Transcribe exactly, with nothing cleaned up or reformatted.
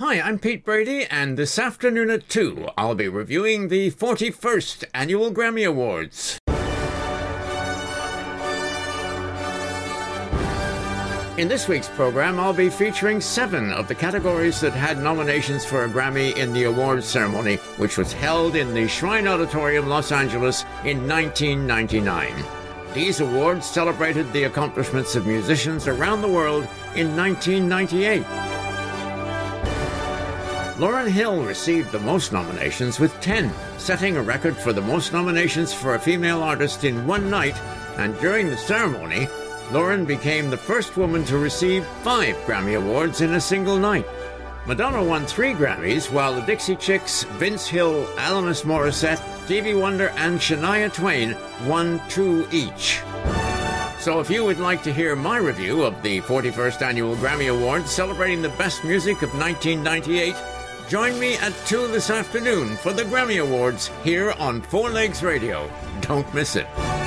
Hi, I'm Pete Brady, and this afternoon at two, I'll be reviewing the forty-first Annual Grammy Awards. In this week's program, I'll be featuring seven of the categories that had nominations for a Grammy in the awards ceremony, which was held in the Shrine Auditorium, Los Angeles in nineteen ninety-nine. These awards celebrated the accomplishments of musicians around the world in nineteen ninety-eight. Lauryn Hill received the most nominations with ten, setting a record for the most nominations for a female artist in one night, and during the ceremony, Lauryn became the first woman to receive five Grammy Awards in a single night. Madonna won three Grammys, while the Dixie Chicks, Vince Hill, Alanis Morissette, Stevie Wonder, and Shania Twain won two each. So if you would like to hear my review of the forty-first Annual Grammy Awards celebrating the best music of nineteen ninety-eight, join me at two this afternoon for the Grammy Awards here on Four Legs Radio. Don't miss it.